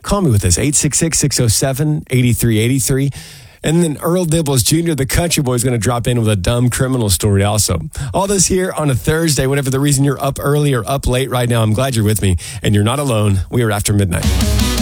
Call me with this, 866-607-8383. And then Earl Dibbles Jr., the country boy, is going to drop in with a dumb criminal story also. All this here on a Thursday, whatever the reason you're up early or up late right now. I'm glad you're with me, and you're not alone. We are After Midnight.